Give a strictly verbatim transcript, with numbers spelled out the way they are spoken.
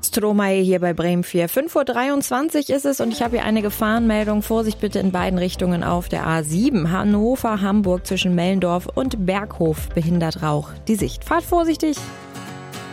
Stromae hier bei Bremen vier. fünf Uhr dreiundzwanzig ist es und ich habe hier eine Gefahrenmeldung. Vorsicht bitte in beiden Richtungen auf der A sieben. Hannover, Hamburg zwischen Mellendorf und Berghof behindert Rauch die Sicht. Fahrt vorsichtig.